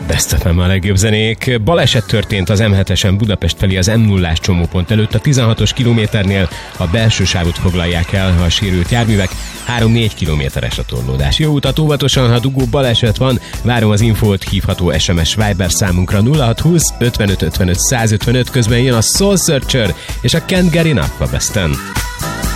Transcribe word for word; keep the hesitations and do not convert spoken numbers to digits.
Best of em a legjobb zenék. Baleset történt az em hetesen Budapest felé az em nullás csomópont előtt. A tizenhatos kilométernél a belső sávot foglalják el a sérült járművek. három-négy kilométeres a torlódás. Jó utat, óvatosan, ha dugó baleset van. Várom az infót, hívható es em es Viber számunkra nulla hat húsz ötvenöt ötvenöt százötvenöt. Közben jön a Soul Searcher és a Can't Get Enough a Besten.